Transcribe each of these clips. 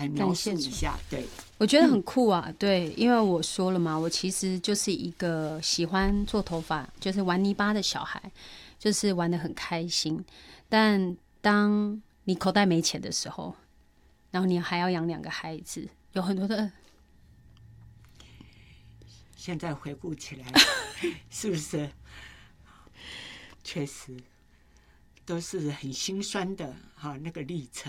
来描述一下。对， 我觉得很酷啊。对，因为我说了嘛，我其实就是一个喜欢做头发，就是玩泥巴的小孩，就是玩得很开心。但当你口袋没钱的时候，然后你还要养2个孩子，有很多的。 现在回顾起来，是不是？确实都是很心酸的那个历程。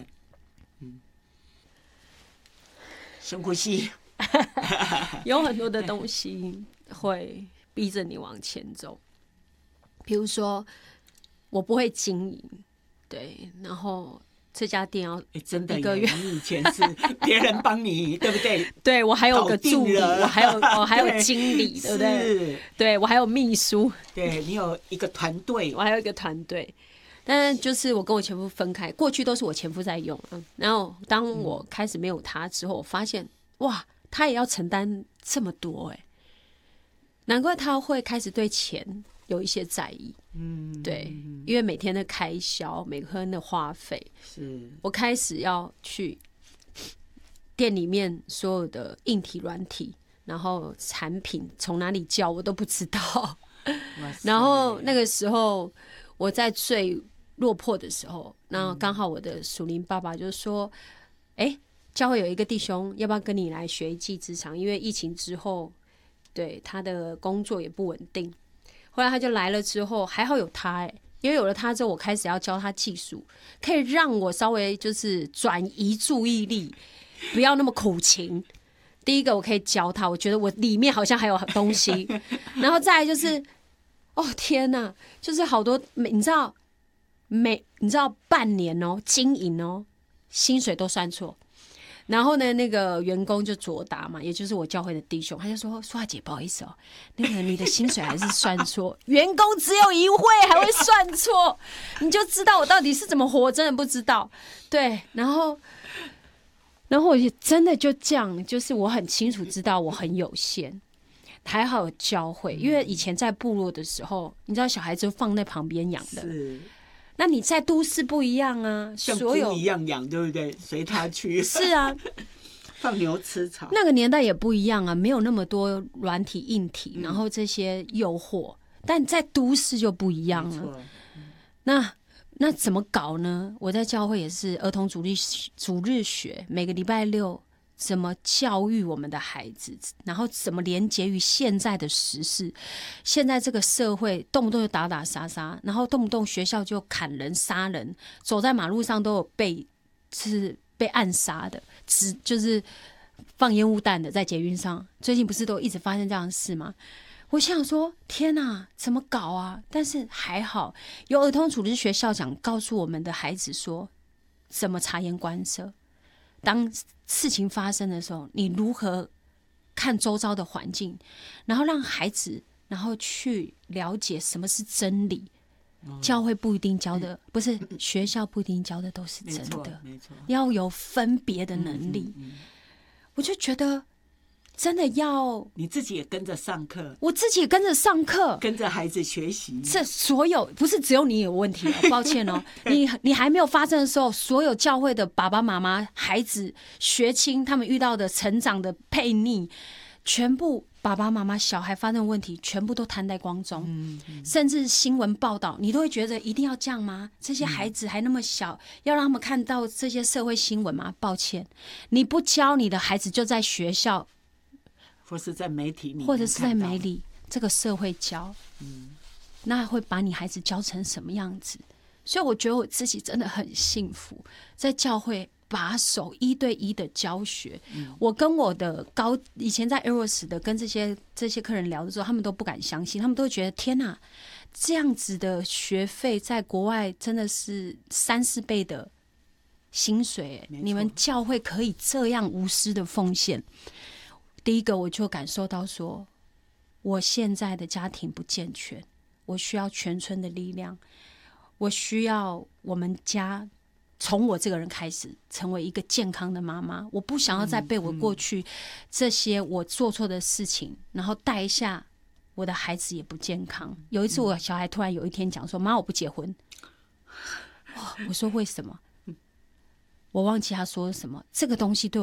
深呼吸。 有很多的东西会逼着你往前走，比如说我不会经营，对，然后这家店要真的 1个月， 你以前是别人帮你，对不对？ 对，我还有个助理，我还有经理，对不对？对，我还有秘书， 对，你有一个团队， 我还有一个团队。但是就是我跟我前夫分开，过去都是我前夫在用，然后当我开始没有他之后，我发现哇，他也要承担这么多难怪他会开始对钱有一些在意。对，因为每天的开销，每天的花费， 是我开始要去店里面所有的硬体、软体，然后产品从哪里叫我都不知道。然后那个时候我在最落魄的时候，那刚好我的属灵爸爸就说：“教会有一个弟兄，要不要跟你来学一技之长？因为疫情之后，对他的工作也不稳定。后来他就来了之后，还好有他因为有了他之后，我开始要教他技术，可以让我稍微就是转移注意力，不要那么苦情。第一个我可以教他，我觉得我里面好像还有东西，然后再来就是，天哪，就是好多你知道半年经营薪水都算错。然后呢，那个员工就卓达嘛，也就是我教会的弟兄，他就说：“苏华姐，不好意思那个你的薪水还是算错，员工只有1位还会算错，你就知道我到底是怎么活，真的不知道。”对，然后我就真的就这样，就是我很清楚知道我很有限，还好有教会，因为以前在部落的时候，你知道小孩子放在旁边养的。 是。 那你在都市不一样啊， 像猪一样养，对不对？随他去。 是啊， 放牛吃草。 那个年代也不一样啊，没有那么多软体、硬体，然后这些诱惑。但在都市就不一样了。那怎么搞呢？我在教会也是儿童主日学，每个礼拜6怎么教育我们的孩子，然后怎么连结于现在的时事。现在这个社会动不动就打打杀杀，然后动不动学校就砍人杀人，走在马路上都有被暗杀的，就是放烟雾弹的，在捷运上，最近不是都一直发生这样的事吗？我想说天哪，怎么搞啊？但是还好有儿童主日学校长告诉我们的孩子说怎么察言观色，当事情发生的时候，你如何看周遭的环境，然后让孩子然后去了解什么是真理。教会不一定教的，不是学校不一定教的都是真的，要有分别的能力。我就觉得真的要你自己也跟着上课， 我自己也跟着上课， 跟着孩子学习。 这所有不是只有你有问题抱歉你还没有发生的时候，所有教会的爸爸妈妈、孩子、学青他们遇到的成长的悖逆，全部爸爸妈妈、小孩发生的问题，全部都摊在光中。甚至新闻报道，你都会觉得一定要这样吗？这些孩子还那么小，要让他们看到这些社会新闻吗？抱歉，你不教你的孩子，就在学校， 或是在媒体里， 或者是在媒体这个社会教，那会把你孩子教成什么样子？所以我觉得我自己真的很幸福，在教会把手1对1的教学。我跟我的以前在 Eros 的跟这些客人聊的时候，他们都不敢相信，他们都觉得天哪，这样子的学费在国外真的是3-4倍的薪水，你们教会可以这样无私的奉献。第一个我就感受到说，我现在的家庭不健全，我需要全村的力量，我需要我们家从我这个人开始成为一个健康的妈妈。我不想要再被我过去这些我做错的事情，然后带一下我的孩子也不健康。有一次我小孩突然有一天讲说，妈我不结婚。我说为什么？我忘记他说什么，这个东西对我